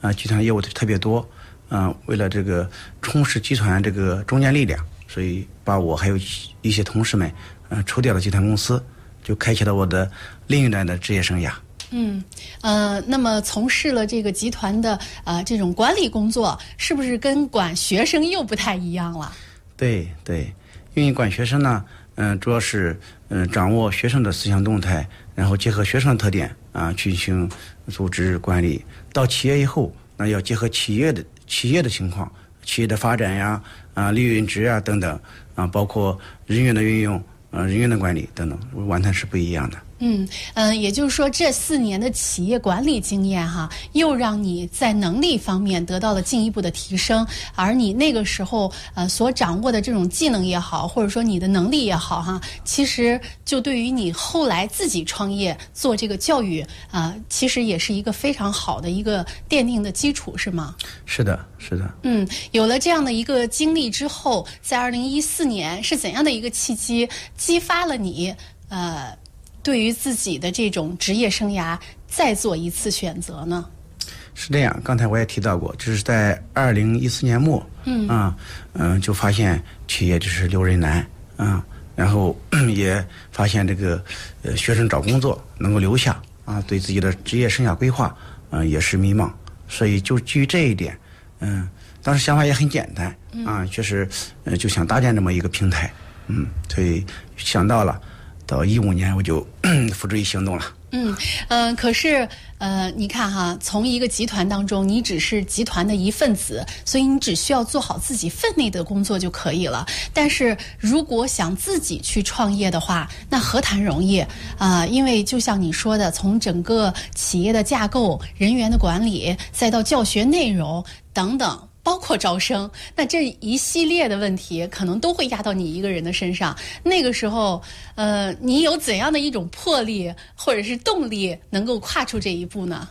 集团业务特别多，为了这个充实集团这个中坚力量，所以把我还有一些同事们，抽调了集团公司，就开启了我的另一段的职业生涯。 那么从事了这个集团的这种管理工作，是不是跟管学生又不太一样了？ 对，因为管学生呢，主要是掌握学生的思想动态，然后结合学生的特点去进行组织管理。到企业以后，那要结合企业的情况、企业的发展呀、利润值啊等等包括人员的运用、人员的管理等等，完全是不一样的。 也就是说，这4年的企业管理经验又让你在能力方面得到了进一步的提升，而你那个时候所掌握的这种技能也好，或者说你的能力也好其实就对于你后来自己创业做这个教育其实也是一个非常好的一个奠定的基础，是吗？ 是的。 有了这样的一个经历之后，在2014年是怎样的一个契机激发了你对于自己的这种职业生涯再做一次选择呢？ 是这样，刚才我也提到过，就是在2014年末，就发现企业就是留人难然后也发现这个学生找工作能够留下对自己的职业生涯规划也是迷茫，所以就基于这一点，当时想法也很简单确实就想搭建这么一个平台，所以想到了。到15年我就付诸于行动了。 可是你看从一个集团当中，你只是集团的一份子，所以你只需要做好自己分内的工作就可以了。但是如果想自己去创业的话，那何谈容易因为就像你说的，从整个企业的架构、人员的管理，再到教学内容等等。包括招生，那这一系列的问题可能都会压到你一个人的身上。那个时候，你有怎样的一种魄力或者是动力，能够跨出这一步呢？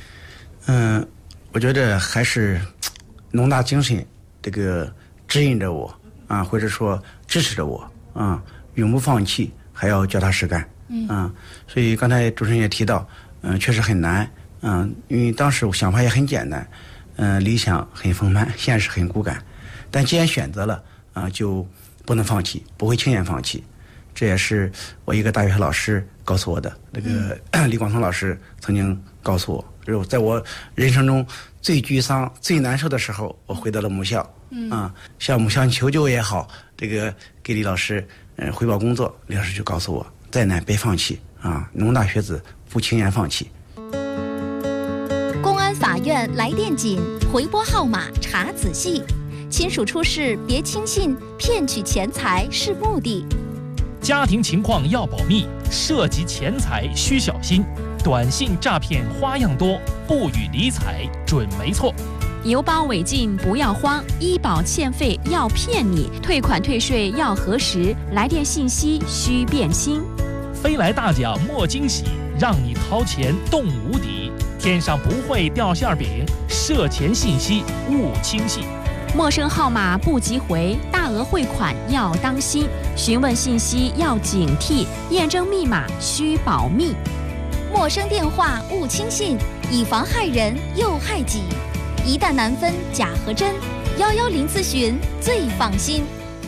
我觉得还是农大精神这个指引着我或者说支持着我永不放弃，还要脚踏实干所以刚才主持人也提到，确实很难因为当时我想法也很简单。理想很丰满，现实很骨感，但既然选择了就不能放弃，不会轻言放弃。这也是我一个大学老师告诉我的，那个李广松老师曾经告诉我，就是在我人生中最沮丧、最难受的时候，我回到了母校，向母校求救也好，这个给李老师汇报工作，李老师就告诉我，再难别放弃农大学子不轻言放弃。 公安法院来电紧，回拨号码查仔细，亲属出事别轻信，骗取钱财是目的。 家庭情况要保密，涉及钱财需小心。短信诈骗花样多，不予理睬准没错。 邮包违禁不要慌，医保欠费要骗你，退款退税要核实，来电信息需辨清。 飞来大奖莫惊喜，让你掏钱动无底。天上不会掉馅饼，涉钱信息勿轻信。 陌生号码不急回，大额汇款要当心，询问信息要警惕，验证密码需保密。 陌生电话勿轻信，以防害人又害己。一旦难分假和真，110咨询最放心。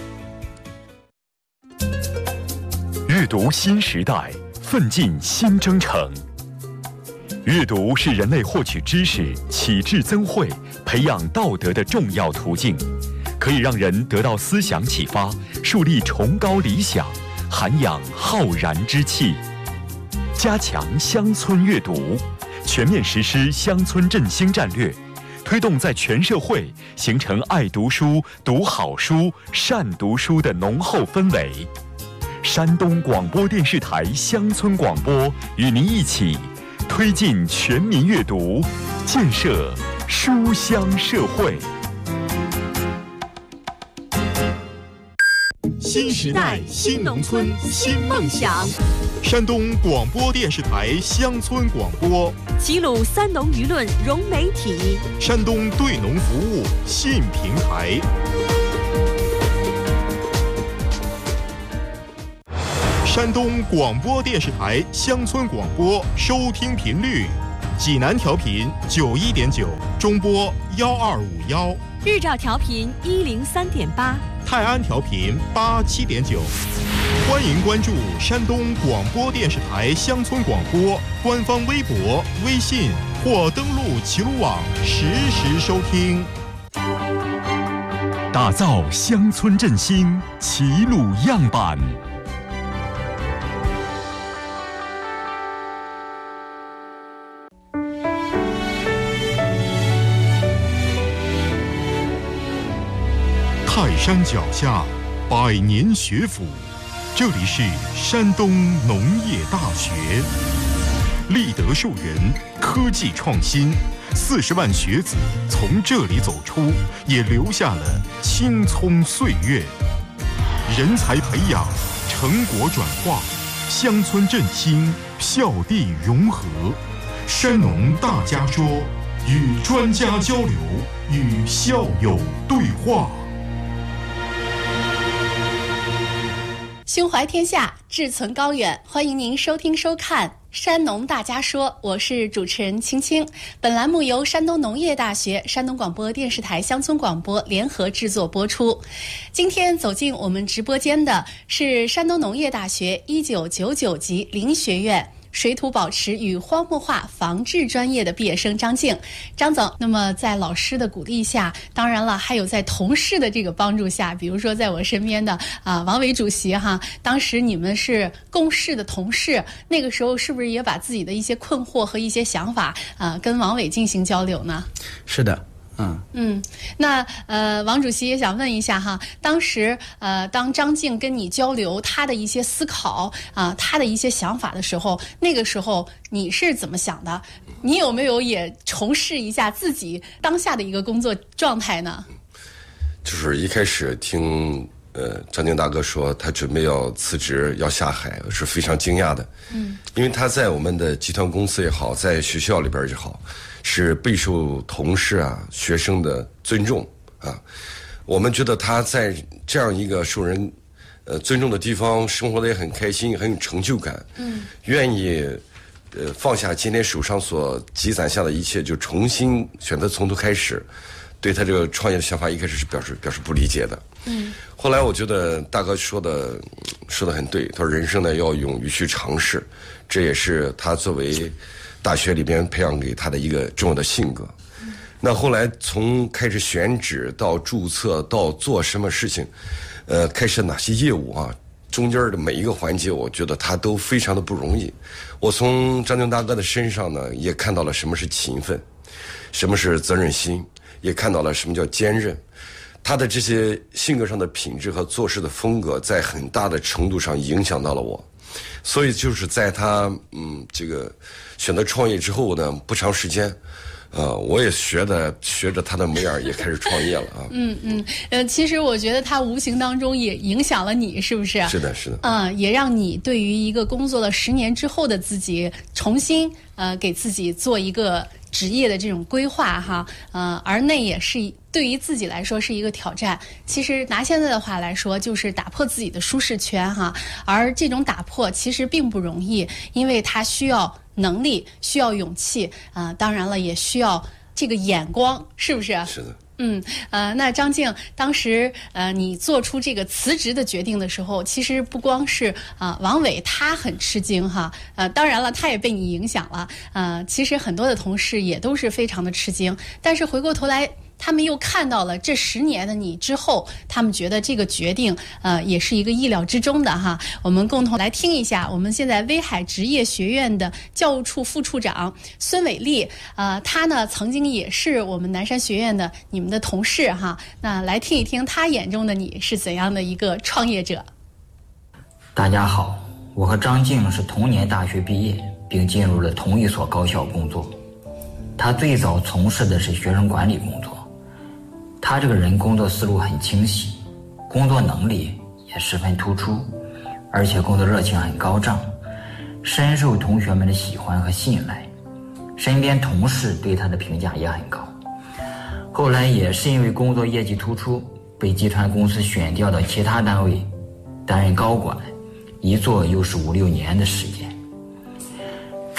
阅读新时代，奋进新征程。阅读是人类获取知识、启智增慧、培养道德的重要途径，可以让人得到思想启发，树立崇高理想，涵养浩然之气。加强乡村阅读，全面实施乡村振兴战略，推动在全社会形成爱读书、读好书、善读书的浓厚氛围。山东广播电视台乡村广播与您一起推进全民阅读，建设书香社会。 新时代新农村新梦想。山东广播电视台乡村广播， 齐鲁三农舆论融媒体， 山东对农服务信平台。山东广播电视台乡村广播收听频率济南调频91.9，中波1251， 日照调频103.8， 泰安调频87.9。欢迎关注山东广播电视台乡村广播官方微博、微信或登录齐鲁网实时收听。 打造乡村振兴齐鲁样板。 泰山脚下百年学府，这里是山东农业大学，立德树人，科技创新，40万学子从这里走出，也留下了青葱岁月。人才培养，成果转化，乡村振兴，校地融合。山农大家说，与专家交流，与校友对话。 胸怀天下，志存高远，欢迎您收听收看《山农大家说》，我是主持人青青。本栏目由山东农业大学、山东广播电视台乡村广播联合制作播出。今天走进我们直播间的是山东农业大学1999级林学院水土保持与荒漠化防治专业的毕业生张静，张总。那么在老师的鼓励下，当然了，还有在同事的这个帮助下，比如说在我身边的王伟主席哈，当时你们是共事的同事，那个时候是不是也把自己的一些困惑和一些想法跟王伟进行交流呢？ 是的。 那王主席也想问一下哈，当时当张静跟你交流他的一些思考他的一些想法的时候，那个时候你是怎么想的？你有没有也重视一下自己当下的一个工作状态呢？ 就是一开始听张静大哥说他准备要辞职要下海，我是非常惊讶的。因为他在我们的集团公司也好，在学校里边也好，是备受同事学生的尊重我们觉得他在这样一个受人尊重的地方生活的也很开心，很有成就感。愿意放下今天手上所积攒下的一切，就重新选择从头开始。对他这个创业的想法一开始是表示不理解的。后来我觉得大哥说的很对，他说人生呢要勇于去尝试，这也是他作为大学里边培养给他的一个重要的性格。那后来从开始选址到注册到做什么事情，开始哪些业务中间的每一个环节，我觉得他都非常的不容易。我从张静大哥的身上呢，也看到了什么是勤奋，什么是责任心，也看到了什么叫坚韧。他的这些性格上的品质和做事的风格，在很大的程度上影响到了我。所以就是在他这个选择创业之后呢，不长时间，我也学着他的模样也开始创业了其实我觉得他无形当中也影响了你，是不是？ 是的。 也让你对于一个工作了10年之后的自己，重新给自己做一个职业的这种规划哈，而那也是对于自己来说是一个挑战。其实拿现在的话来说，就是打破自己的舒适圈哈，而这种打破其实并不容易，因为它需要能力，需要勇气当然了，也需要这个眼光，是不是？ 是的。 那张静，当时你做出这个辞职的决定的时候，其实不光是王伟他很吃惊哈，当然了，他也被你影响了，其实很多的同事也都是非常的吃惊，但是回过头来，他们又看到了这10年的你之后，他们觉得这个决定也是一个意料之中的哈。我们共同来听一下，我们现在威海职业学院的教务处副处长孙伟丽，他呢曾经也是我们南山学院的你们的同事哈。那来听一听他眼中的你是怎样的一个创业者。 大家好，我和张静是同年大学毕业，并进入了同一所高校工作。他最早从事的是学生管理工作。他这个人工作思路很清晰，工作能力也十分突出，而且工作热情很高涨，深受同学们的喜欢和信赖，身边同事对他的评价也很高。后来也是因为工作业绩突出，被集团公司选调到其他单位担任高管，一做又是5-6年的时间。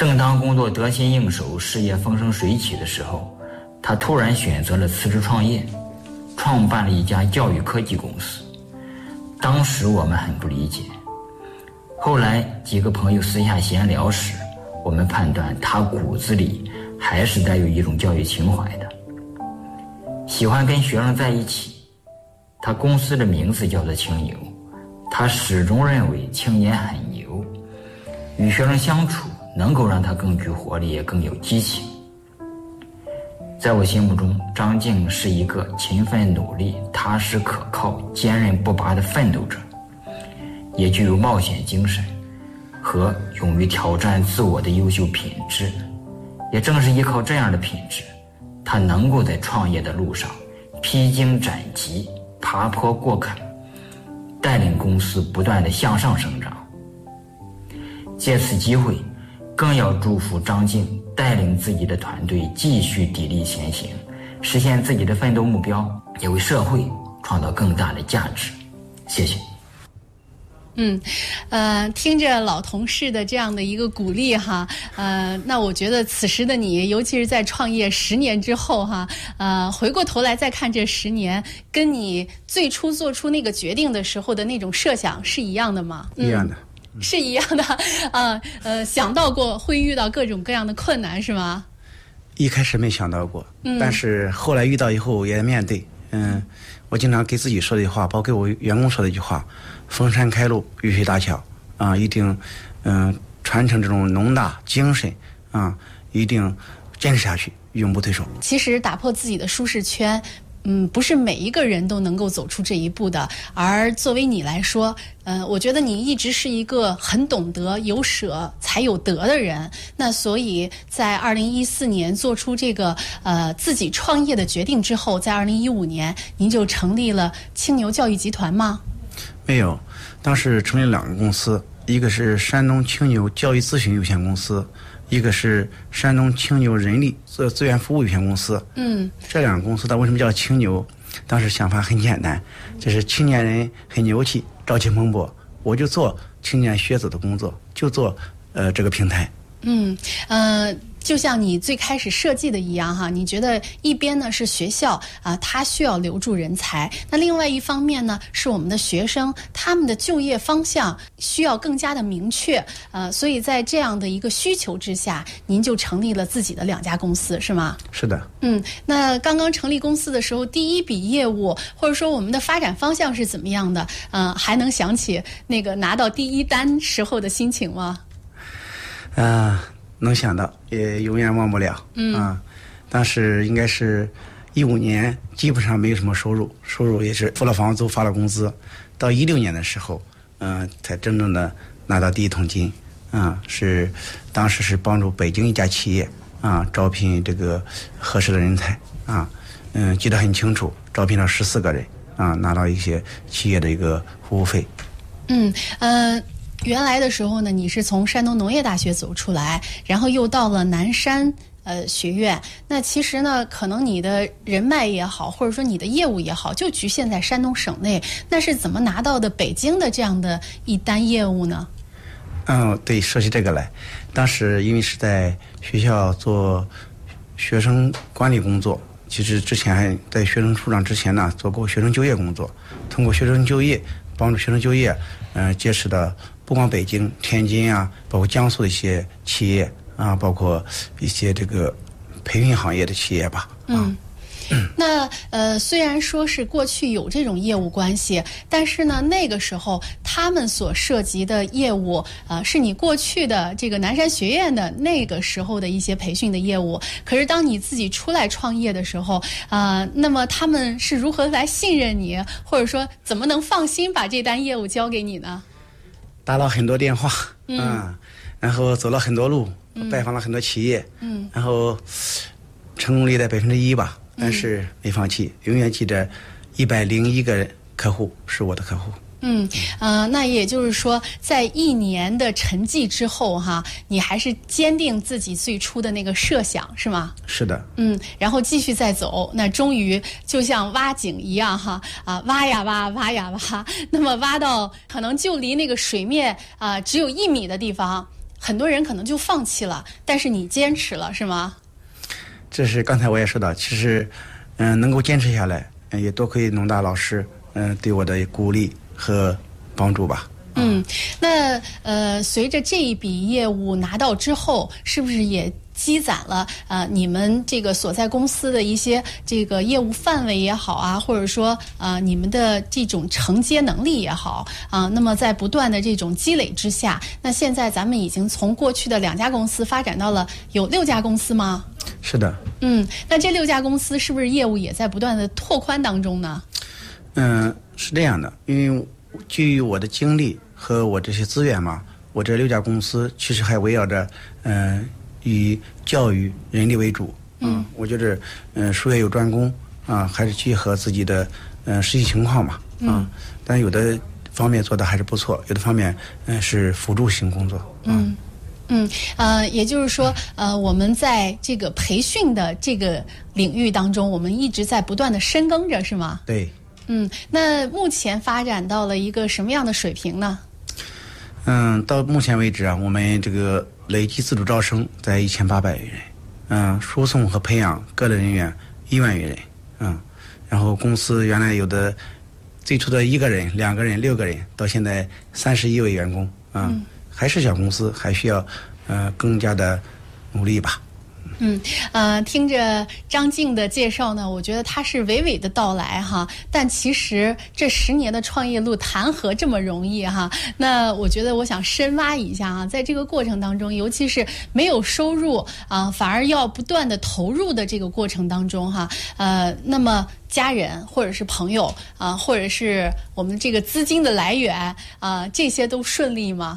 正当工作得心应手、事业风生水起的时候，他突然选择了辞职创业，创办了一家教育科技公司。当时我们很不理解，后来几个朋友私下闲聊时，我们判断他骨子里还是带有一种教育情怀的，喜欢跟学生在一起。他公司的名字叫做青牛，他始终认为青年很牛，与学生相处能够让他更具活力，也更有激情。在我心目中，张静是一个勤奋努力、踏实可靠、坚韧不拔的奋斗者，也具有冒险精神和勇于挑战自我的优秀品质。也正是依靠这样的品质，他能够在创业的路上披荆斩棘、爬坡过坎，带领公司不断地向上生长。借此机会，更要祝福张静带领自己的团队继续砥砺前行，实现自己的奋斗目标，也为社会创造更大的价值。谢谢。 听着老同事的这样的一个鼓励哈，那我觉得此时的你，尤其是在创业10年之后哈，回过头来再看这10年，跟你最初做出那个决定的时候的那种设想是一样的吗？ 一样的。 是一样的想到过会遇到各种各样的困难是吗？ 一开始没想到过，但是后来遇到以后也面对。我经常给自己说的一句话，包括给我员工说的一句话：逢山开路，遇水搭桥啊，一定传承这种农大精神啊，一定坚持下去，永不退缩。 其实打破自己的舒适圈，不是每一个人都能够走出这一步的。而作为你来说，我觉得你一直是一个很懂得有舍才有得的人。那所以在2014年做出这个自己创业的决定之后，在2015年您就成立了青牛教育集团吗？ 没有，当时成立2个公司，一个是山东青牛教育咨询有限公司，一个是山东青牛人力资源服务有限公司。这2个公司它为什么叫青牛？当时想法很简单，就是青年人很牛气、朝气蓬勃，我就做青年学子的工作，就做这个平台。 就像你最开始设计的一样哈，你觉得一边呢是学校它需要留住人才，那另外一方面呢是我们的学生，他们的就业方向需要更加的明确，所以在这样的一个需求之下，您就成立了自己的2家公司，是吗？ 是的。 那刚刚成立公司的时候，第一笔业务或者说我们的发展方向是怎么样的？还能想起那个拿到第1单时候的心情吗？ 能想到，也永远忘不了。当时应该是15年，基本上没有什么收入也是付了房租、发了工资。到16年的时候，才真正的拿到第1桶金。是当时是帮助北京一家企业招聘这个合适的人才记得很清楚，招聘了14个人拿到一些企业的一个服务费。 原来的时候呢，你是从山东农业大学走出来，然后又到了南山学院。那其实呢，可能你的人脉也好，或者说你的业务也好，就局限在山东省内。那是怎么拿到的北京的这样的一单业务呢？ 对，说起这个来，当时因为是在学校做学生管理工作，其实之前还在学生处长之前呢，做过学生就业工作，通过学生就业，帮助学生就业，结识的不光北京、天津包括江苏的一些企业包括一些这个培训行业的企业吧。 那虽然说是过去有这种业务关系，但是呢，那个时候他们所涉及的业务是你过去的这个南山学院的那个时候的一些培训的业务。可是当你自己出来创业的时候，那么他们是如何来信任你，或者说怎么能放心把这单业务交给你呢？ 打了很多电话，然后走了很多路，拜访了很多企业，然后成功率在1%吧。但是没放弃，永远记着101个客户是我的客户。 那也就是说，在1年的沉寂之后哈，你还是坚定自己最初的那个设想，是吗？ 是的。 然后继续再走，那终于就像挖井一样哈，挖呀挖，挖呀挖，那么挖到可能就离那个水面只有1米的地方。 很多人可能就放弃了，但是你坚持了，是吗？ 这是刚才我也说到，其实能够坚持下来，也多亏农大老师对我的鼓励和帮助吧。 那随着这一笔业务拿到之后，是不是也积攒了你们这个所在公司的一些这个业务范围也好啊，或者说你们的这种承接能力也好啊，那么在不断的这种积累之下，那现在咱们已经从过去的2家公司发展到了有6家公司吗？ 是的。 那这6家公司是不是业务也在不断的拓宽当中呢？ 是这样的，因为基于我的经历和我这些资源嘛，我这6家公司其实还围绕着以教育人力为主。我觉得术业有专攻啊，还是结合自己的实际情况嘛。但有的方面做的还是不错，有的方面是辅助性工作。 也就是说，我们在这个培训的这个领域当中，我们一直在不断的深耕着，是吗？ 对。 那目前发展到了一个什么样的水平呢？ 到目前为止啊，我们这个累计自主招生在1800余人，输送和培养各类人员1万余人，然后公司原来有的最初的1个人、2个人、6个人，到现在31位员工，还是小公司，还需要更加的努力吧。 听着张静的介绍呢，我觉得他是娓娓的道来哈，但其实这10年的创业路谈何这么容易哈？那我觉得我想深挖一下啊，在这个过程当中，尤其是没有收入反而要不断的投入的这个过程当中哈，那么家人或者是朋友或者是我们这个资金的来源这些都顺利吗？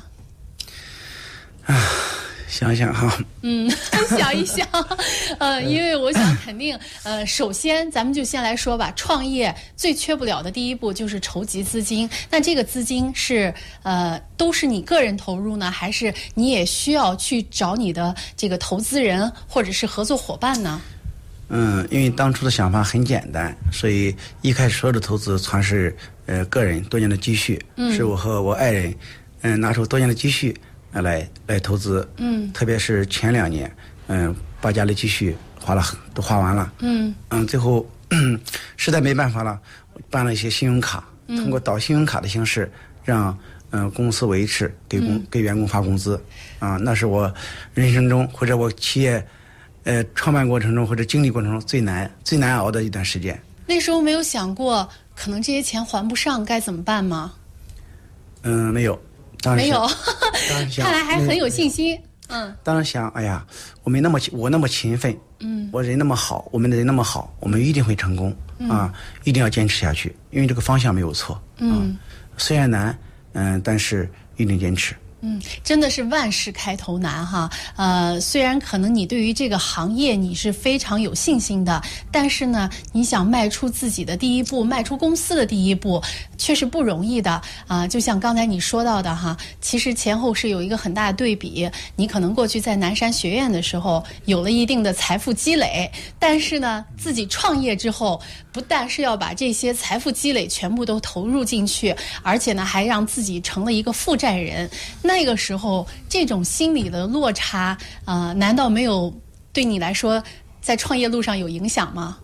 想想哈， 想一想，因为我想肯定，首先咱们就先来说吧，创业最缺不了的第一步就是筹集资金。那这个资金是都是你个人投入呢，还是你也需要去找你的这个投资人或者是合作伙伴呢？ 因为当初的想法很简单，所以一开始所有的投资全是个人多年的积蓄，是我和我爱人拿出多年的积蓄来投资，特别是前2年，把家里积蓄都花完了，最后实在没办法了，办了一些信用卡，通过导信用卡的形式让公司维持给员工发工资，那是我人生中或者我企业创办过程中或者经历过程中最难熬的一段时间。 那时候没有想过可能这些钱还不上该怎么办吗？ 没有。 没有，看来还很有信心。 当然想，哎呀，我那么勤奋，我人那么好，我们的人那么好，我们一定会成功一定要坚持下去，因为这个方向没有错。虽然难，但是一定坚持。 真的是万事开头难哈。虽然可能你对于这个行业你是非常有信心的，但是呢，你想迈出自己的第一步，迈出公司的第一步，却是不容易的就像刚才你说到的哈，其实前后是有一个很大的对比。你可能过去在南山学院的时候有了一定的财富积累，但是呢，自己创业之后，不但是要把这些财富积累全部都投入进去，而且呢，还让自己成了一个负债人。那个时候，这种心理的落差难道没有对你来说在创业路上有影响吗？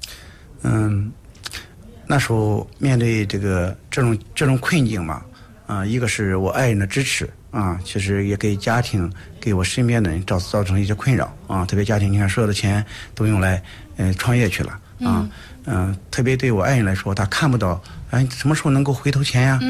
那时候面对这种困境嘛，一个是我爱人的支持其实也给家庭给我身边的人造成一些困扰特别家庭，你看所有的钱都用来创业去了特别对我爱人来说，他看不到什么时候能够回头钱呀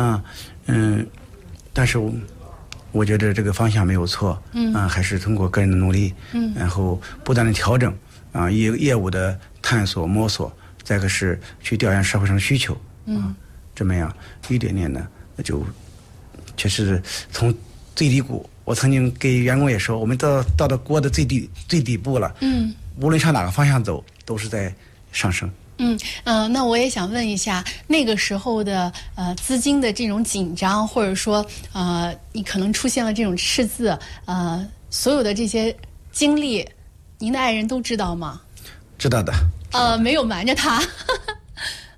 但是我觉得这个方向没有错，还是通过个人的努力，然后不断的调整，业务的探索摸索，再个是去调研社会上的需求，这么样一点点的，就确实从最低谷，我曾经给员工也说，我们到了锅的最底部了，无论向哪个方向走，都是在上升。 那我也想问一下，那个时候的资金的这种紧张，或者说你可能出现了这种赤字，所有的这些经历，您的爱人都知道吗？ 知道的。 没有瞒着他。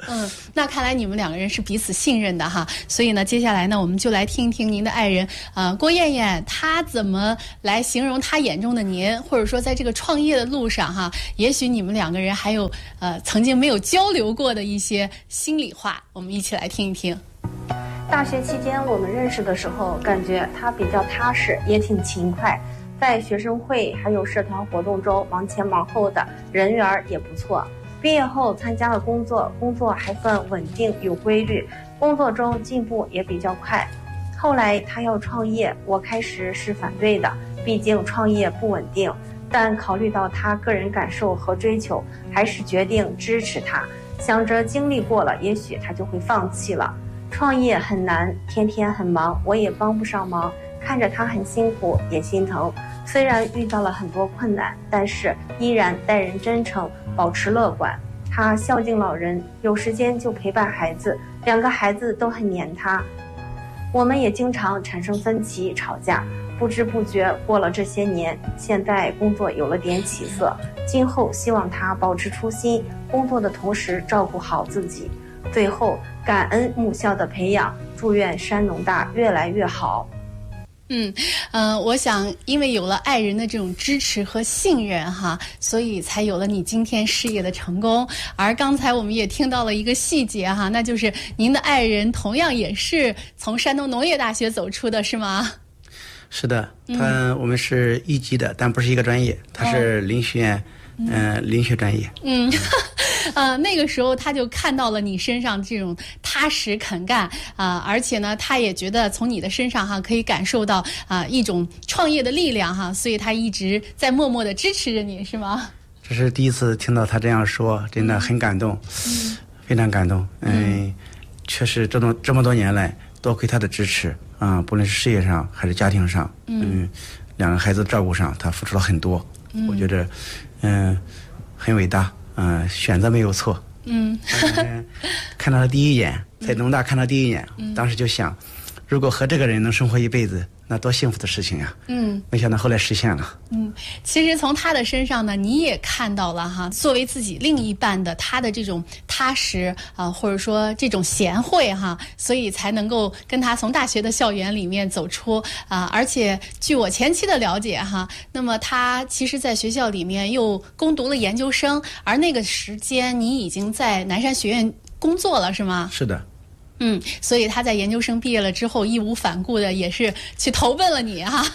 那看来你们两个人是彼此信任的哈。所以呢，接下来呢，我们就来听一听您的爱人郭艳艳，她怎么来形容她眼中的您，或者说在这个创业的路上哈，也许你们两个人还有曾经没有交流过的一些心里话，我们一起来听一听。 大学期间我们认识的时候，感觉他比较踏实，也挺勤快，在学生会还有社团活动中忙前忙后的，人缘也不错。毕业后参加了工作还算稳定有规律，工作中进步也比较快。后来他要创业，我开始是反对的，毕竟创业不稳定，但考虑到他个人感受和追求，还是决定支持他，想着经历过了，也许他就会放弃了。创业很难，天天很忙，我也帮不上忙，看着他很辛苦也心疼。虽然遇到了很多困难，但是依然待人真诚，保持乐观。他孝敬老人，有时间就陪伴孩子，2个孩子都很黏他。我们也经常产生分歧吵架，不知不觉过了这些年，现在工作有了点起色，今后希望他保持初心，工作的同时照顾好自己。最后感恩母校的培养，祝愿山农大越来越好。 我想因为有了爱人的这种支持和信任哈，所以才有了你今天事业的成功。而刚才我们也听到了一个细节哈，那就是您的爱人同样也是从山东农业大学走出的，是吗？ 是的，我们是一级的，但不是一个专业，他是林学院，林学专业。 那个时候他就看到了你身上这种踏实肯干而且呢，他也觉得从你的身上哈可以感受到一种创业的力量哈，所以他一直在默默的支持着你，是吗？ 这是第一次听到他这样说，真的很感动，非常感动。确实这么多年来，多亏他的支持不论是事业上还是家庭上，2个孩子照顾上，他付出了很多。我觉得很伟大。选择没有错。看到了第一眼，在农大看到第一眼，当时就想，如果和这个人能生活一辈子，那多幸福的事情啊！没想到后来实现了。 其实从他的身上呢，你也看到了哈，作为自己另一半的他的这种踏实或者说这种贤惠哈，所以才能够跟他从大学的校园里面走出而且据我前期的了解哈，那么他其实在学校里面又攻读了研究生，而那个时间你已经在南山学院工作了，是吗？ 是的。 所以他在研究生毕业了之后，义无反顾的也是去投奔了你哈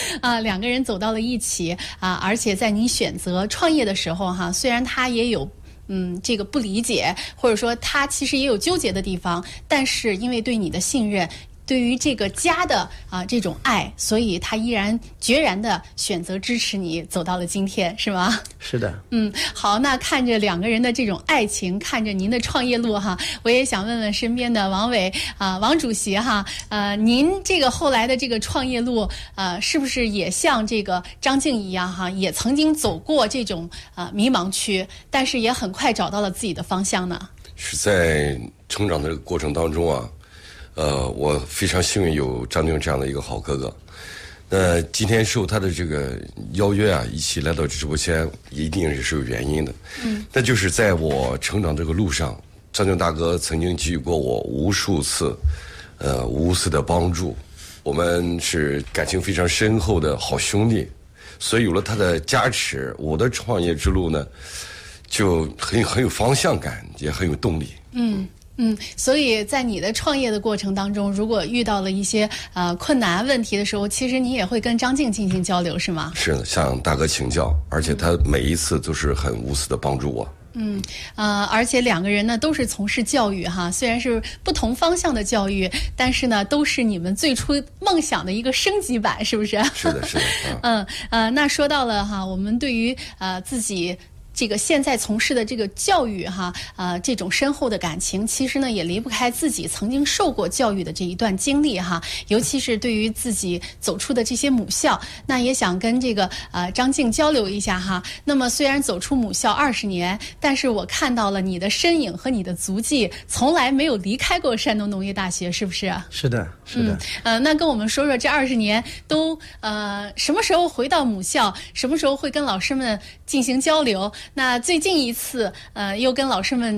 ，2个人走到了一起而且在你选择创业的时候哈，虽然他也有这个不理解，或者说他其实也有纠结的地方，但是因为对你的信任，对于这个家的这种爱，所以他依然决然的选择支持你走到了今天，是吗？ 是的。 好，那看着2个人的这种爱情，看着您的创业路哈，我也想问问身边的王伟王主席哈，您这个后来的这个创业路是不是也像这个张静一样哈，也曾经走过这种迷茫区，但是也很快找到了自己的方向呢？ 是在成长的这个过程当中我非常幸运有张静这样的一个好哥哥。那今天受他的这个邀约一起来到直播间，一定是有原因的。那就是在我成长这个路上，张静大哥曾经给予过我无数次，无私的帮助。我们是感情非常深厚的好兄弟，所以有了他的加持，我的创业之路呢，就很有方向感，也很有动力。 所以在你的创业的过程当中，如果遇到了一些困难问题的时候，其实你也会跟张静进行交流，是吗？ 是的，向大哥请教，而且他每一次都是很无私的帮助我。 而且2个人呢都是从事教育哈，虽然是不同方向的教育，但是呢都是你们最初梦想的一个升级版，是不是？ 是的，是的。 那说到了哈，我们对于自己这个现在从事的这个教育哈，这种深厚的感情，其实呢也离不开自己曾经受过教育的这一段经历哈，尤其是对于自己走出的这些母校，那也想跟这个张静交流一下哈。那么虽然走出母校20年，但是我看到了你的身影和你的足迹，从来没有离开过山东农业大学，是不是？ 是的，是的。 那跟我们说说这20年都什么时候回到母校，什么时候会跟老师们进行交流？那最近一次又跟老师们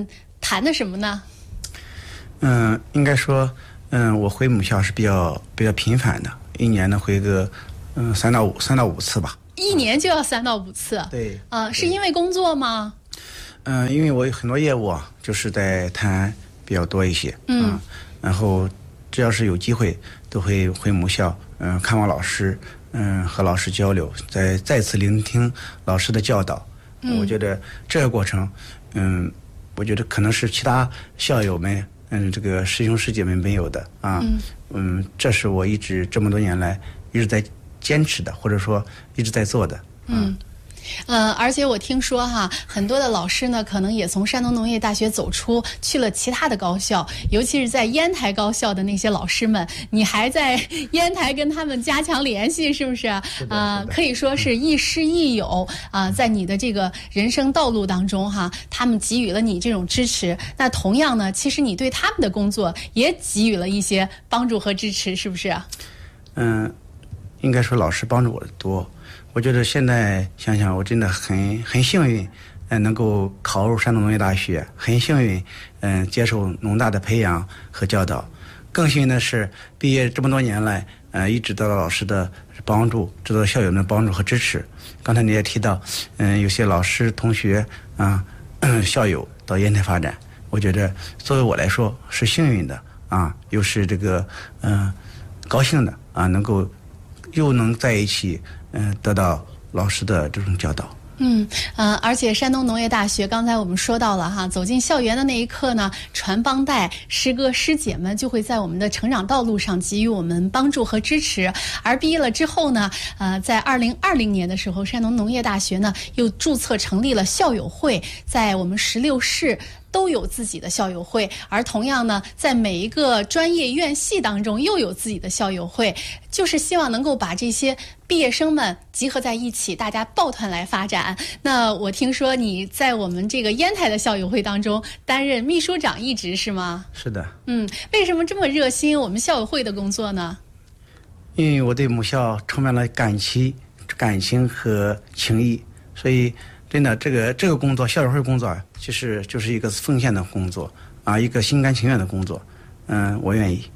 谈的什么呢？ 应该说，我回母校是比较频繁的，一年呢回个3到5次吧。 一年就要3到5次？ 对。 是因为工作吗？ 因为我有很多业务啊，就是在泰安比较多一些。然后只要是有机会，都会回母校，看望老师，和老师交流，再次聆听老师的教导。我觉得这个过程，我觉得可能是其他校友们，这个师兄师姐们没有的啊。这是我一直这么多年来一直在坚持的，或者说一直在做的。 而且我听说哈，很多的老师呢，可能也从山东农业大学走出，去了其他的高校，尤其是在烟台高校的那些老师们，你还在烟台跟他们加强联系，是不是？可以说是亦师亦友在你的这个人生道路当中哈，他们给予了你这种支持。那同样呢，其实你对他们的工作也给予了一些帮助和支持，是不是？ 应该说老师帮助我的多。我觉得现在想想，我真的很幸运，能够考入山东农业大学，很幸运，接受农大的培养和教导。更幸运的是，毕业这么多年来，一直得到老师的帮助，得到校友们的帮助和支持。刚才你也提到，有些老师、同学校友到烟台发展，我觉得作为我来说是幸运的又是这个高兴的又能在一起。得到老师的这种教导。 而且山东农业大学刚才我们说到了哈，走进校园的那一刻呢，传帮带师哥师姐们就会在我们的成长道路上给予我们帮助和支持。而毕业了之后呢，在2020年的时候，山东农业大学呢又注册成立了校友会，在我们16市都有自己的校友会，而同样呢，在每一个专业院系当中又有自己的校友会，就是希望能够把这些毕业生们集合在一起，大家抱团来发展。那我听说你在我们这个烟台的校友会当中担任秘书长一职是吗？ 是的。 为什么这么热心我们校友会的工作呢？ 因为我对母校充满了感情和情谊，所以真的这个工作，校友会工作其实就是一个奉献的工作一个心甘情愿的工作。我愿意。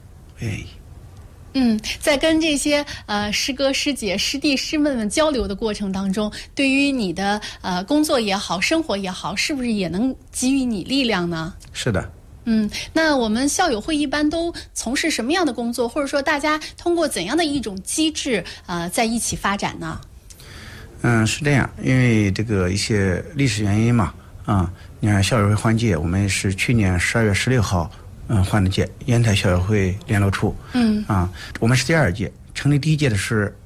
在跟这些师哥师姐师弟师妹们交流的过程当中，对于你的工作也好，生活也好，是不是也能给予你力量呢？ 是的。 那我们校友会一般都从事什么样的工作，或者说大家通过怎样的一种机制在一起发展呢？ 是这样，因为这个一些历史原因嘛，你看校友会换届，我们是去年12月16号换的届，烟台校友会联络处。我们是第2届，成立第1届的是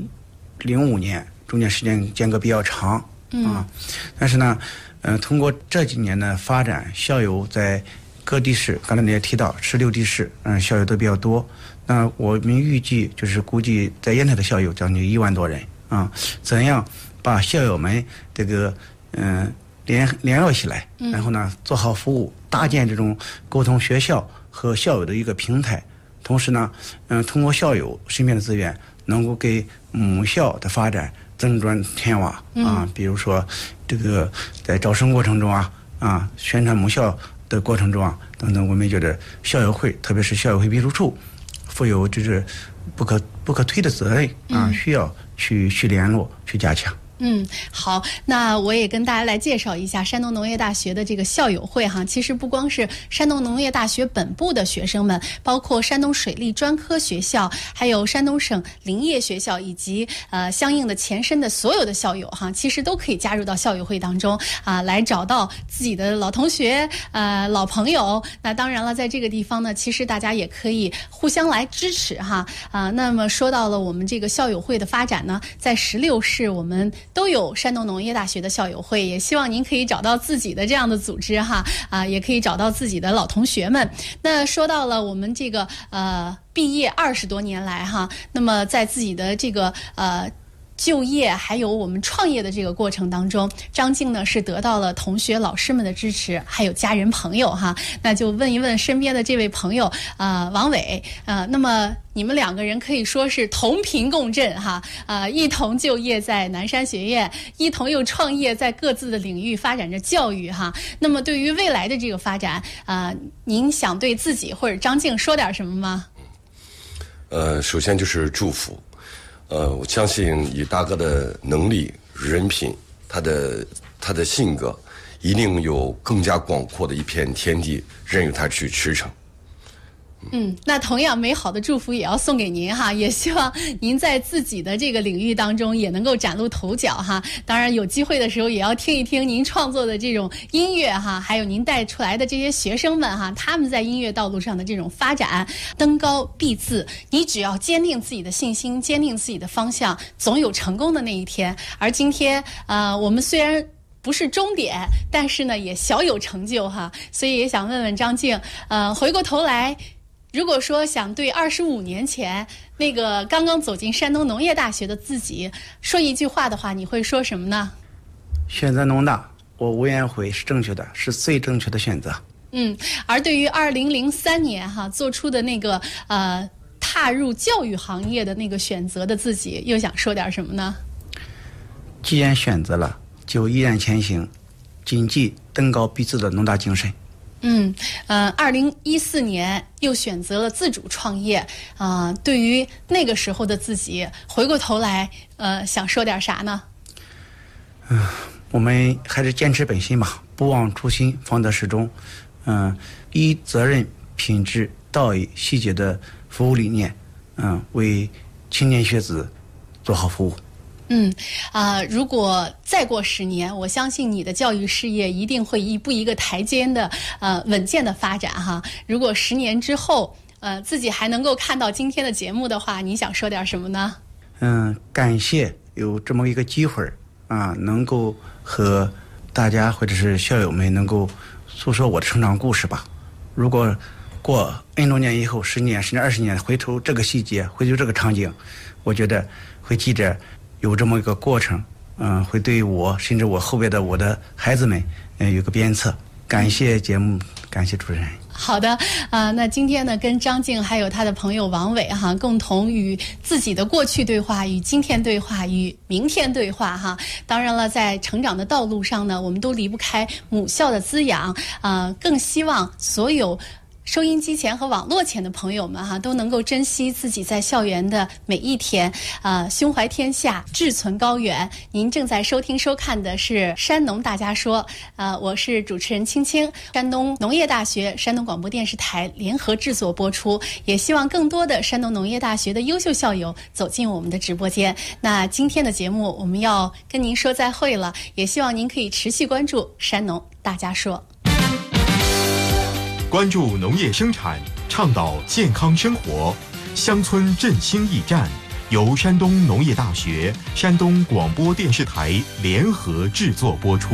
2005年，中间时间间隔比较长但是呢，通过这几年的发展，校友在各地市，刚才你也提到16地市，校友都比较多。那我们预计就是估计在烟台的校友将近1万多人怎样把校友们这个联络起来，然后呢做好服务，搭建这种沟通学校和校友的一个平台，同时呢通过校友身边的资源，能够给母校的发展增砖添瓦比如说这个在招生过程中宣传母校的过程中等等，我们觉得校友会，特别是校友会秘书处，负有就是不可推的责任需要去联络，去加强。 好，那我也跟大家来介绍一下山东农业大学的这个校友会哈。其实不光是山东农业大学本部的学生们，包括山东水利专科学校，还有山东省林业学校以及相应的前身的所有的校友哈，其实都可以加入到校友会当中来找到自己的老同学、老朋友。那当然了，在这个地方呢，其实大家也可以互相来支持哈。那么说到了我们这个校友会的发展呢，在16市我们都有山东农业大学的校友会，也希望您可以找到自己的这样的组织哈也可以找到自己的老同学们。那说到了我们这个毕业20多年来哈，那么在自己的这个就业还有我们创业的这个过程当中，张静呢是得到了同学老师们的支持，还有家人朋友哈。那就问一问身边的这位朋友王伟那么你们2个人可以说是同频共振哈一同就业在南山学院，一同又创业在各自的领域发展着教育哈。那么对于未来的这个发展您想对自己或者张静说点什么吗？ 首先就是祝福。我相信以大哥的能力、人品，他的性格，一定有更加广阔的一片天地，任由他去驰骋。 那同样美好的祝福也要送给您哈，也希望您在自己的这个领域当中也能够崭露头角哈。当然有机会的时候也要听一听您创作的这种音乐哈，还有您带出来的这些学生们哈，他们在音乐道路上的这种发展，登高必自。你只要坚定自己的信心，坚定自己的方向，总有成功的那一天。而今天我们虽然不是终点，但是呢也小有成就哈。所以也想问问张静回过头来，如果说想对25年前那个刚刚走进山东农业大学的自己说一句话的话，你会说什么呢？ 选择农大，我无怨悔，是正确的，是最正确的选择。 而对于2003年哈做出的那个踏入教育行业的那个选择的自己，又想说点什么呢？ 既然选择了，就依然前行，谨记登高必自的农大精神。 2014年又选择了自主创业对于那个时候的自己，回过头来想说点啥呢？ 我们还是坚持本心吧，不忘初心，方得始终。以责任、品质、道义、细节的服务理念，为青年学子做好服务。 如果再过10年，我相信你的教育事业一定会一步一个台阶的稳健的发展哈。如果10年之后自己还能够看到今天的节目的话，你想说点什么呢？ 感谢有这么一个机会能够和大家或者是校友们能够诉说我的成长故事吧。如果过 N 多年以后，10年甚至20年，回头这个细节，回头这个场景，我觉得会记着有这么一个过程，会对我甚至我后边的我的孩子们有个鞭策。感谢节目，感谢主持人。 好的那今天呢跟张静还有他的朋友王伟哈，共同与自己的过去对话，与今天对话，与明天对话哈。当然了，在成长的道路上呢，我们都离不开母校的滋养更希望所有收音机前和网络前的朋友们哈，都能够珍惜自己在校园的每一天胸怀天下，志存高远。您正在收听收看的是山农大家说我是主持人青青，山东农业大学、山东广播电视台联合制作播出。也希望更多的山东农业大学的优秀校友走进我们的直播间。那今天的节目我们要跟您说再会了，也希望您可以持续关注山农大家说。 关注农业生产，倡导健康生活，乡村振兴驿站由山东农业大学、山东广播电视台联合制作播出。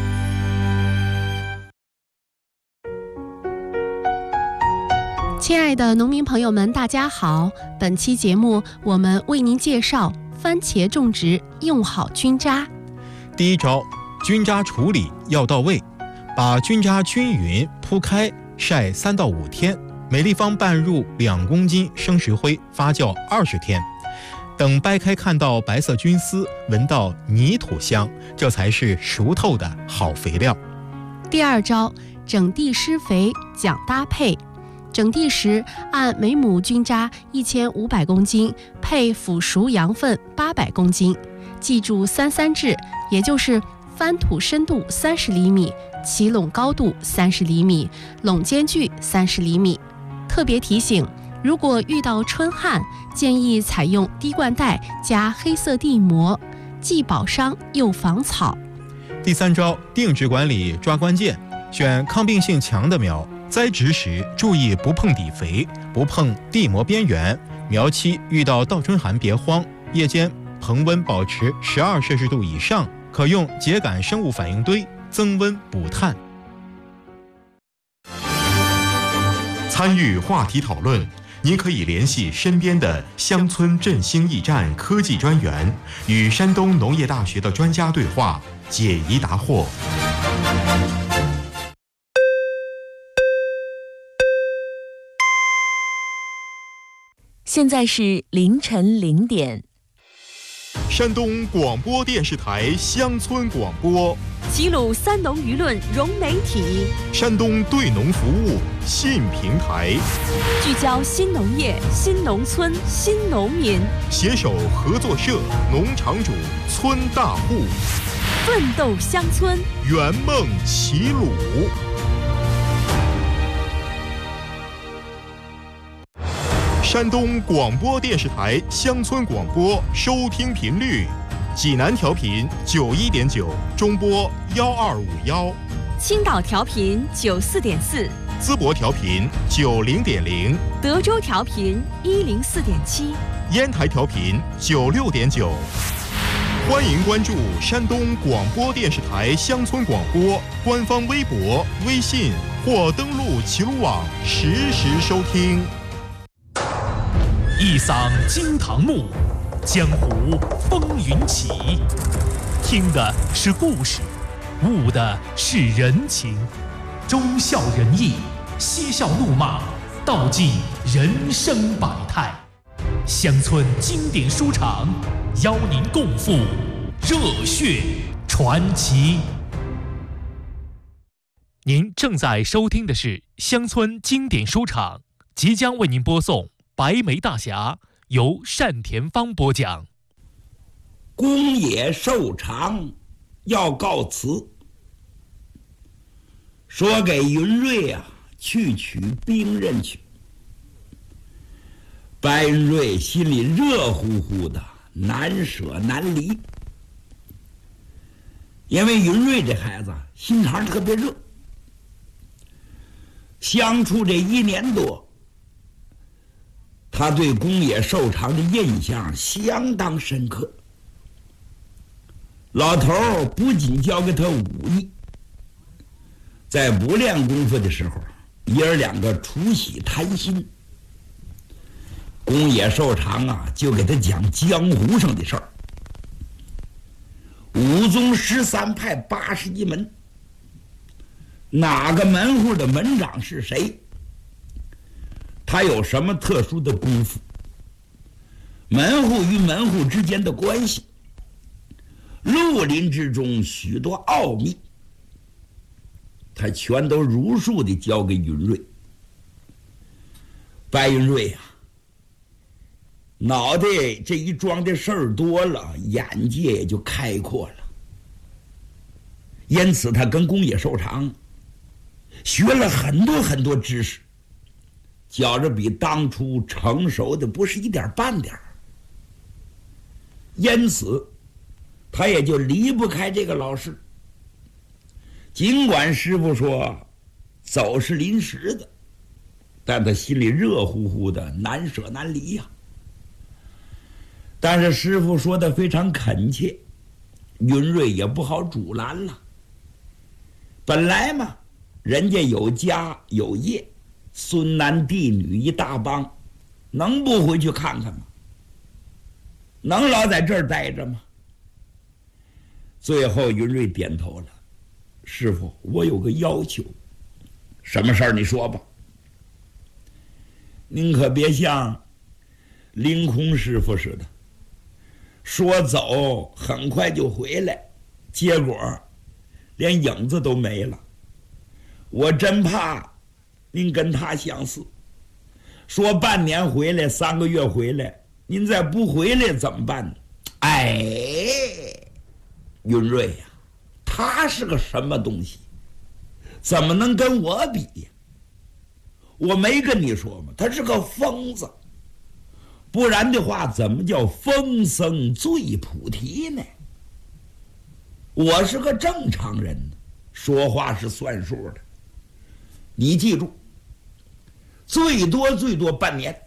亲爱的农民朋友们，大家好！本期节目我们为您介绍番茄种植用好菌渣。 第一招，菌渣处理要到位，把菌渣均匀铺开，晒3到5天，每立方拌入2公斤生石灰，发酵20天。等掰开看到白色菌丝，闻到泥土香，这才是熟透的好肥料。 第二招，整地施肥讲搭配。整地时按每亩菌渣1500公斤配腐熟羊粪800公斤，记住3-3制，也就是翻土深度30厘米，起垄高度30厘米，垄间距30厘米。特别提醒，如果遇到春旱，建议采用滴灌袋加黑色地膜，既保墒又防草。 第三招，定植管理抓关键，选抗病性强的苗，栽植时注意不碰底肥，不碰地膜边缘。苗期遇到倒春寒别慌，夜间恒温保持12摄氏度以上，可用秸秆生物反应堆增温补碳。 参与话题讨论， 您可以联系身边的乡村振兴驿站科技专员，与山东农业大学的专家对话，解疑答惑。 现在是凌晨0点。 山东广播电视台乡村广播， 齐鲁三农舆论融媒体， 山东对农服务新平台， 聚焦新农业、新农村、新农民， 携手合作社、农场主、村大户， 奋斗乡村， 圆梦齐鲁。山东广播电视台乡村广播收听频率：济南调频91.9，中波1251； 青岛调频94.4， 淄博调频90.0， 德州调频104.7， 烟台调频96.9。欢迎关注山东广播电视台乡村广播官方微博、微信或登录齐鲁网实时收听。 一嗓惊堂木，江湖风云起。听的是故事，悟的是人情，忠孝仁义，嬉笑怒骂，道尽人生百态。乡村经典书场，邀您共赴热血传奇。您正在收听的是乡村经典书场，即将为您播送白眉大侠，由单田芳播讲。 公野寿长要告辞，说给云瑞啊去取兵刃去。白云瑞心里热乎乎的，难舍难离。因为云瑞这孩子心肠特别热，相处这1年多，他对公野寿长的印象相当深刻。老头儿不仅教给他武艺，在不练功夫的时候，爷儿两个除夕谈心。公野寿长啊，就给他讲江湖上的事儿。武宗13派81门，哪个门户的门长是谁？他有什么特殊的功夫？门户与门户之间的关系，绿林之中许多奥秘，他全都如数地交给云瑞。白云瑞啊，脑袋这一装的事儿多了，眼界也就开阔了。因此他跟公野寿长学了很多知识，觉着比当初成熟的不是一点半点。因此他也就离不开这个老师。尽管师傅说走是临时的，但他心里热乎乎的，难舍难离呀。但是师傅说的非常恳切，云瑞也不好阻拦了。本来嘛，人家有家有业，孙男弟女一大帮，能不回去看看吗？能老在这儿待着吗？最后云瑞点头了，师傅，我有个要求。什么事儿你说吧。您可别像凌空师傅似的，说走很快就回来，结果连影子都没了。我真怕您跟他相似，说半年回来，3个月回来，您再不回来怎么办呢？哎，云瑞呀，他是个什么东西？怎么能跟我比呀？我没跟你说吗？他是个疯子，不然的话怎么叫疯僧醉菩提呢？我是个正常人，说话是算数的。你记住，最多半年，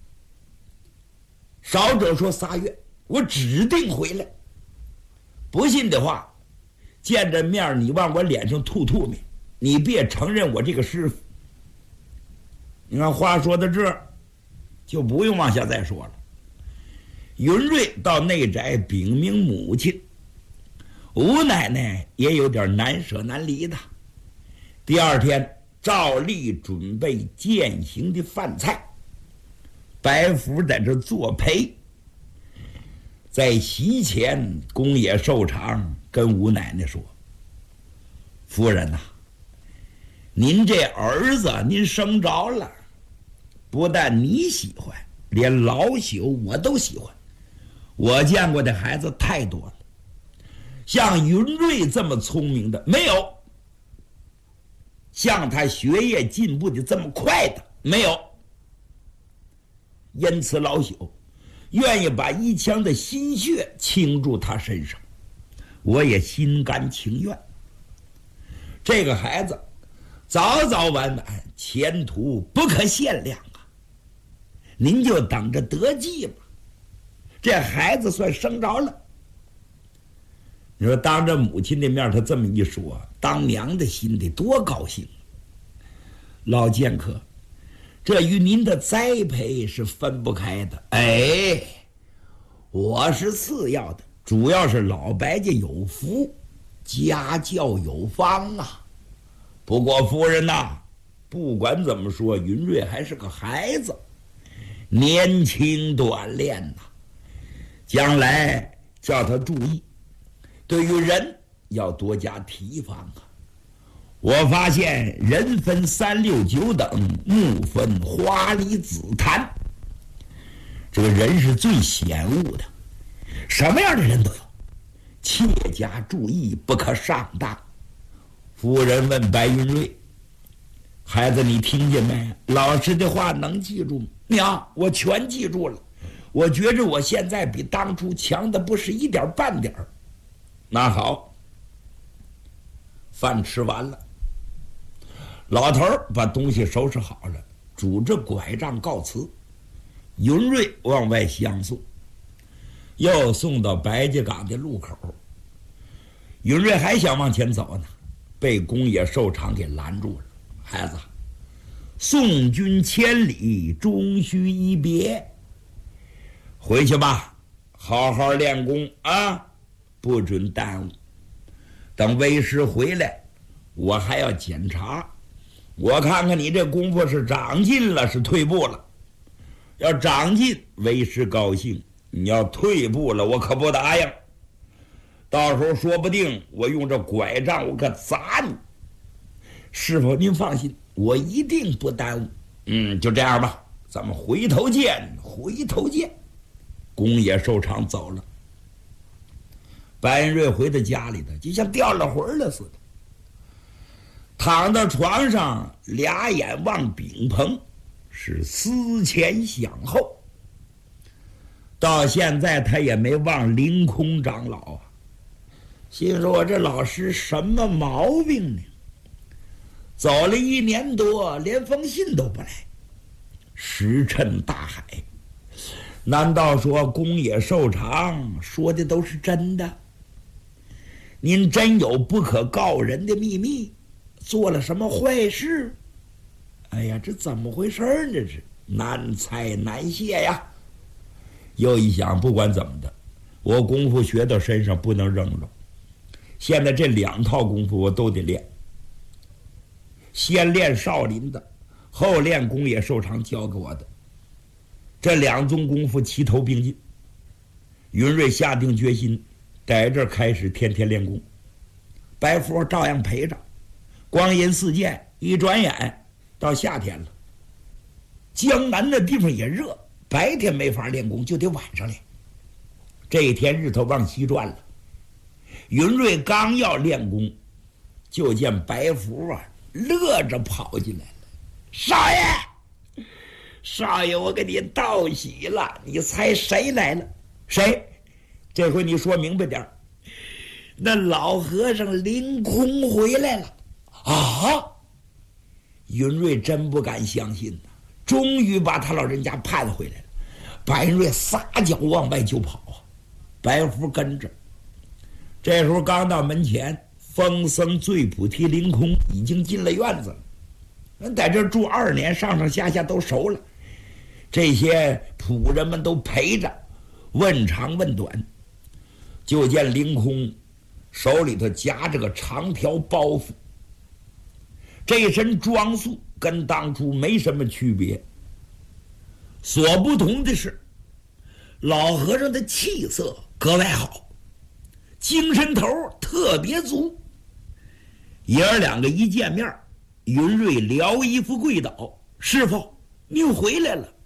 少者说3月，我指定回来。不信的话，见着面你往我脸上吐唾沫，你别承认我这个师傅。你看话说到这儿， 就不用往下再说了。云瑞到内宅禀明母亲，吴奶奶也有点难舍难离的。第二天照例准备饯行的饭菜，白福在这作陪。在席前，宫野寿长跟吴奶奶说：“夫人呐，您这儿子您生着了，不但你喜欢，连老朽我都喜欢。我见过的孩子太多了，像云瑞这么聪明的没有，像他学业进步的这么快的没有。因此老朽愿意把一腔的心血倾注他身上，我也心甘情愿。这个孩子早早晚晚前途不可限量啊！您就等着得计吧。这孩子算生着了。”你说当着母亲的面他这么一说，当娘的心里多高兴。老剑客，这与您的栽培是分不开的。哎，我是次要的，主要是老白家有福，家教有方啊。不过夫人呐，不管怎么说，云瑞还是个孩子，年轻短练呐，将来叫他注意，对于人要多加提防啊。我发现人分三六九等，木分花梨紫檀，这个人是最险恶的，什么样的人都有，切加注意，不可上当。夫人问白云瑞：“孩子，你听见没？老师的话能记住吗？”“娘，我全记住了。我觉着我现在比当初强的不是一点半点儿。”“那好。”饭吃完了，老头儿把东西收拾好了，拄着拐杖告辞。云瑞往外相送，又送到白家岗的路口。云瑞还想往前走呢，被宫野寿长给拦住了。“孩子，送君千里，终须一别。回去吧，好好练功啊，不准耽误。等为师回来，我还要检查，我看看你这功夫是长进了是退步了。要长进，为师高兴；你要退步了，我可不答应。到时候说不定我用这拐杖我可砸你。师傅您放心，我一定不耽误。就这样吧，咱们回头见，回头见。”宫野寿长走了，白云瑞回到家里头，就像掉了魂了似的，躺到床上，俩眼望丙棚，是思前想后。到现在他也没忘凌空长老啊，心说我这老师什么毛病呢？走了1年多，连封信都不来，石沉大海。难道说宫野寿长说的都是真的？您真有不可告人的秘密，做了什么坏事？哎呀，这怎么回事呢？这是难猜难解呀。又一想，不管怎么的，我功夫学到身上不能扔了。现在这2套功夫我都得练，先练少林的，后练宫野寿长教给我的。这2宗功夫齐头并进。云瑞下定决心，在这儿开始天天练功。白佛照样陪着。光阴似箭，一转眼到夏天了。江南的地方也热，白天没法练功，就得晚上练。这一天日头往西转了，云瑞刚要练功，就见白福乐着跑进来了：“少爷，少爷，我给你道喜了！你猜谁来了？”“谁？这回你说明白点。”“那老和尚凌空回来了。”“啊！”云瑞真不敢相信呐，终于把他老人家盼回来了。白云瑞撒脚往外就跑啊，白福跟着。这时候刚到门前，风僧醉菩提凌空已经进了院子了。人在这住2年，上上下下都熟了。 这些仆人们都陪着，问长问短。就见凌空手里头夹着个长条包袱，这身装束跟当初没什么区别，所不同的是，老和尚的气色格外好，精神头特别足。爷儿两个一见面，云瑞撩衣服跪倒：“师傅，您回来了。”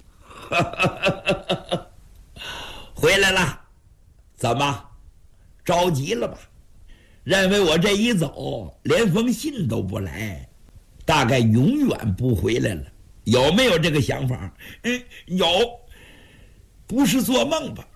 回来了，怎么着急了吧？认为我这一走连封信都不来，大概永远不回来了，有没有这个想法？有，不是做梦吧？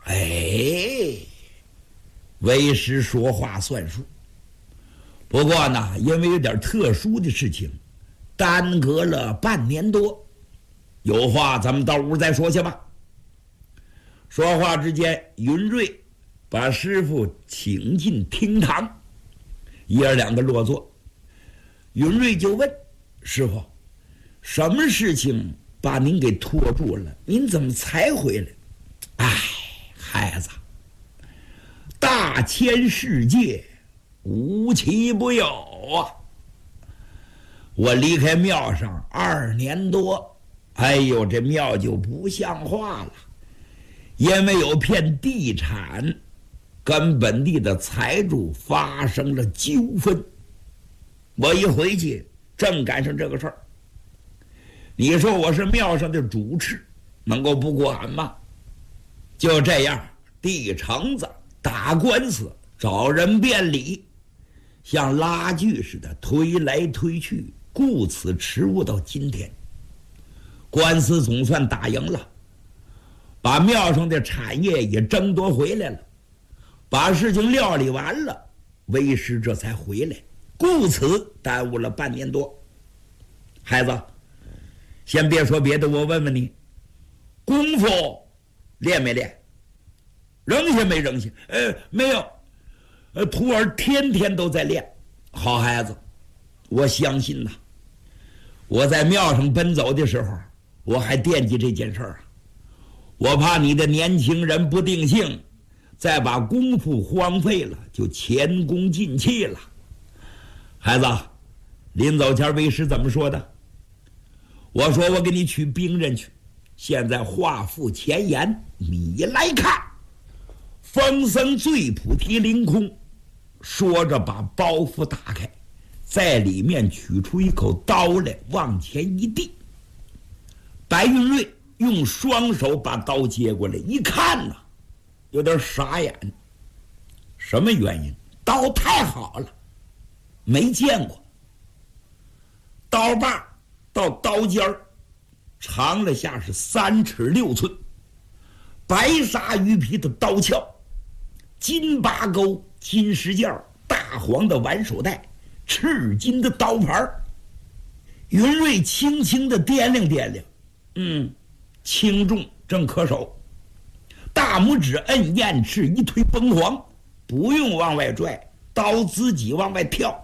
为师说话算数。不过呢，因为有点特殊的事情，耽搁了半年多。有话咱们到屋再说去吧。说话之间，云瑞把师傅请进厅堂，爷儿两个落座。云瑞就问师傅：“什么事情把您给拖住了？您怎么才回来？”哎，孩子，大千世界无奇不有啊！我离开庙上2年多，哎呦，这庙就不像话了，因为有片地产跟本地的财主发生了纠纷。我一回去正赶上这个事儿，你说我是庙上的主持，能够不管吗？就这样，地橙子打官司，找人辩理，像拉锯似的推来推去，顾此迟误到今天。官司总算打赢了，把庙上的产业也争夺回来了，把事情料理完了，为师这才回来，故此耽误了半年多。孩子，先别说别的，我问问你，功夫练没练？扔下没扔下？没有。徒儿天天都在练。好孩子，我相信呐。我在庙上奔走的时候，我还惦记这件事儿啊。我怕你的年轻人不定性，再把功夫荒废了，就前功尽弃了。孩子，临走前为师怎么说的？我说我给你取兵刃去。现在话赴前言，你来看。风僧醉菩提凌空，说着把包袱打开，在里面取出一口刀来，往前一递。白云瑞用双手把刀接过来，一看呢，有点傻眼。什么原因？刀太好了，没见过。刀把到刀尖儿长了下是3尺6寸，白鲨鱼皮的刀鞘，金拔钩、金石件、大黄的挽手带，赤金的刀牌。云瑞轻轻地掂量掂量，轻重正可手。大拇指摁燕翅，一推崩簧，不用往外拽，刀自己往外跳，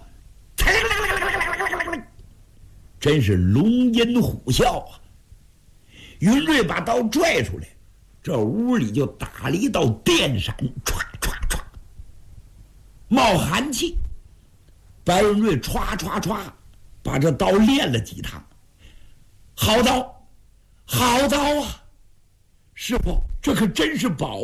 真是龙吟虎啸啊！云瑞把刀拽出来，这屋里就打了一道电闪，唰唰唰，冒寒气。白云瑞唰唰唰把这刀练了几趟。好刀，好刀啊！师傅，这可真是宝。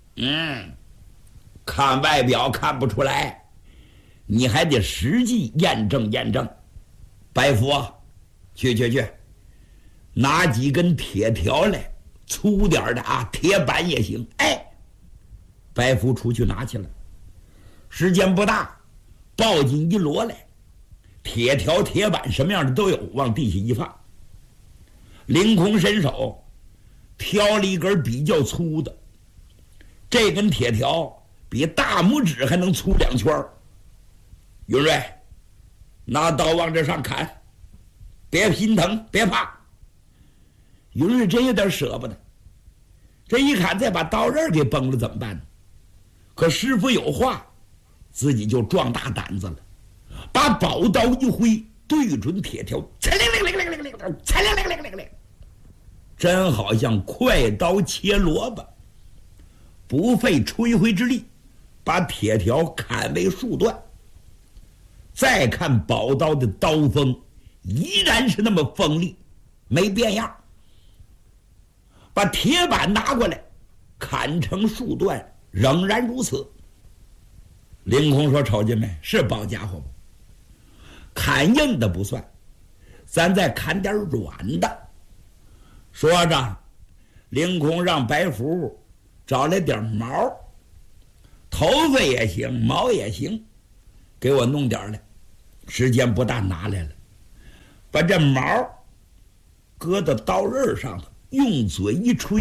看外表看不出来，你还得实际验证验证。白福啊，去，拿几根铁条来，粗点的啊，铁板也行。白福出去拿去了，时间不大，抱进一摞来，铁条、铁板什么样的都有，往地下一放。凌空伸手挑了一根比较粗的，这根铁条比大拇指还能粗2圈。云瑞，拿刀往这上砍，别心疼，别怕。云瑞真有点舍不得，这一砍再把刀刃给崩了怎么办呢？可师傅有话，自己就壮大胆子了，把宝刀一挥，对准铁条， 真好像快刀切萝卜，不费吹灰之力，把铁条砍为数段。再看宝刀的刀锋，依然是那么锋利，没变样。把铁板拿过来，砍成数段，仍然如此。凌空说：“瞅见没？是宝家伙不？砍硬的不算，咱再砍点软的。”说着，凌空让白福找来点毛，头发也行，毛也行，给我弄点来。时间不大，拿来了，把这毛搁到刀刃上头，用嘴一吹，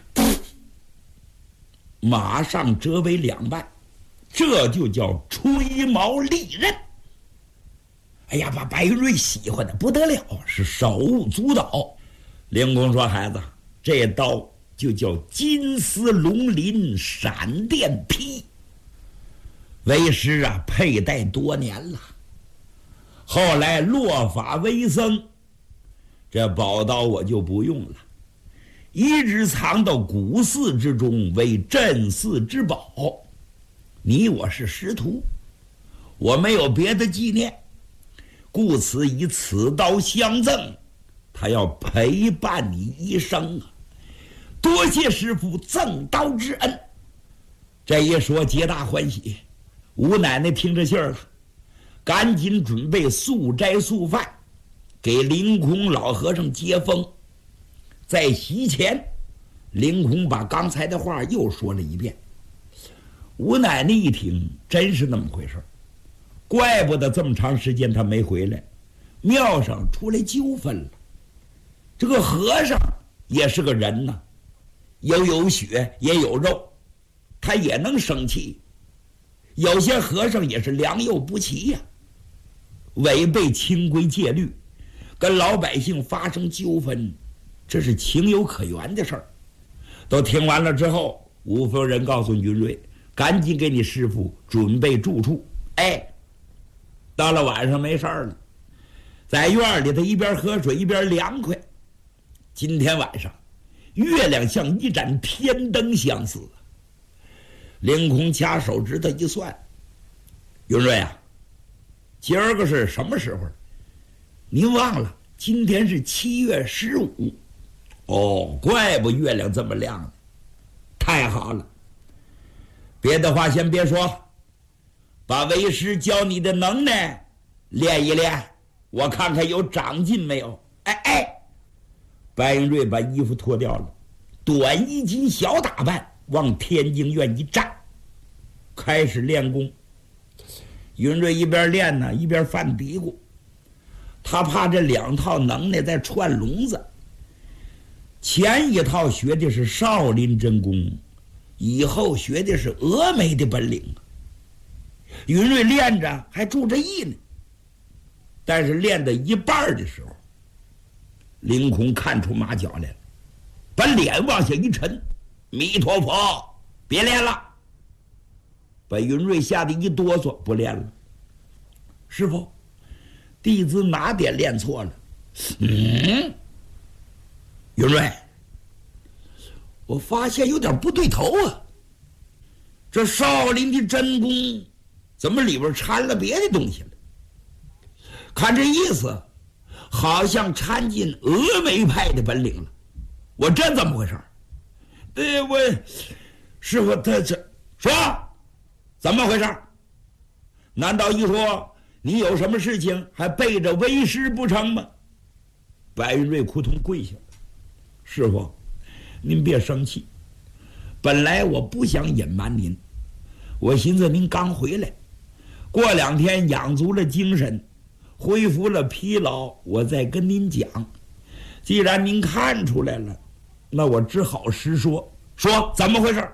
马上折为两半，这就叫吹毛利刃。哎呀，把白云瑞喜欢的不得了，是手舞足蹈。凌空说：“孩子，这刀就叫金丝龙鳞闪电劈。为师啊，佩戴多年了，后来落发为僧，这宝刀我就不用了，一直藏到古寺之中，为镇寺之宝。你我是师徒，我没有别的纪念，故此以此刀相赠。他要陪伴你一生啊！多谢师父赠刀之恩。”这一说，皆大欢喜。吴奶奶听着信儿了，赶紧准备素斋素饭，给凌空老和尚接风。在席前，凌空把刚才的话又说了一遍。吴奶奶一听，真是那么回事，怪不得这么长时间他没回来，庙上出来纠纷了。这个和尚也是个人呢，有血也有肉，他也能生气。有些和尚也是良莠不齐呀，违背清规戒律，跟老百姓发生纠纷，这是情有可原的事儿。都听完了之后，吴夫人告诉云瑞，赶紧给你师傅准备住处。哎，到了晚上没事儿了，在院里头一边喝水一边凉快。今天晚上月亮像一盏天灯相似。凌空掐手指头一算，云瑞啊，今儿个是什么时候？您忘了今天是7月15。哦，怪不月亮这么亮呢，太好了。别的话先别说，把为师教你的能耐练一练，我看看有长进没有。白云瑞把衣服脱掉了，短衣襟小打扮，往天津院一站，开始练功。云瑞一边练呢，一边犯嘀咕，他怕这两套能耐在串笼子。前一套学的是少林真功，以后学的是峨眉的本领。云瑞练着还注着意呢，但是练到一半的时候，凌空看出马脚来了，把脸往下一沉，弥陀佛，别练了。把云瑞吓得一哆嗦，不练了。师父，弟子哪点练错了？云瑞，我发现有点不对头啊，这少林的真功怎么里边掺了别的东西了？看这意思，好像掺进峨眉派的本领了。我这怎么回事？我师傅他这说怎么回事？难道一说你有什么事情还背着为师不成吗？白云瑞扑通跪下了，师傅您别生气，本来我不想隐瞒您，我寻思您刚回来，过2天养足了精神，恢复了疲劳，我再跟您讲。既然您看出来了，那我只好实说。说怎么回事？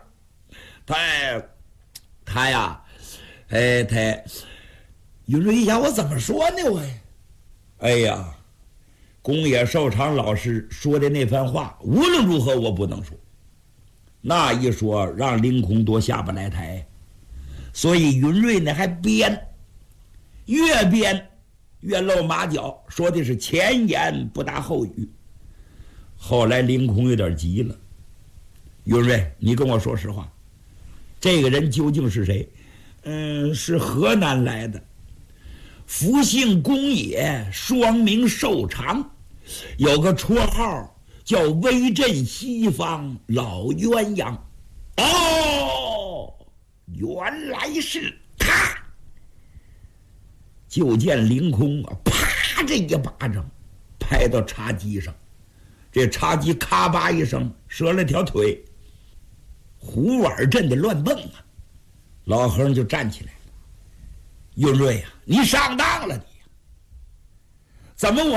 他呀，云瑞一想，我怎么说呢？宫野寿长老师说的那番话，无论如何我不能说。那一说，让凌空多下不来台。所以云瑞呢还编，越编越露马脚，说的是前言不搭后语。 后来凌空有点急了，云瑞，你跟我说实话，这个人究竟是谁？是河南来的，福姓公野，双名寿长，有个绰号叫威震西方老鸳鸯。哦，原来是他！就见凌空啊，啪，这一巴掌拍到茶几上，这茶几咔吧一声折了条腿，胡碗震得乱蹦啊！老和尚就站起来了：“云瑞啊，你上当了你！怎么我